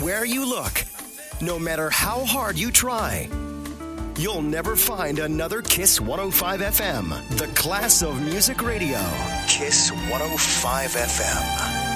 Where you look, no matter how hard you try, you'll never find another Kiss 105 FM, the class of music radio. Kiss 105 FM.